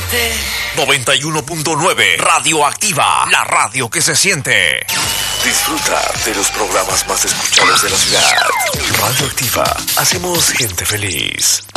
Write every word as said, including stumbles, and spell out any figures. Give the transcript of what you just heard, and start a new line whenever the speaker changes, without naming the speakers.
noventa y uno punto nueve Radioactiva, la radio que se siente. Disfruta de los programas más escuchados de la ciudad. Radioactiva, hacemos gente feliz.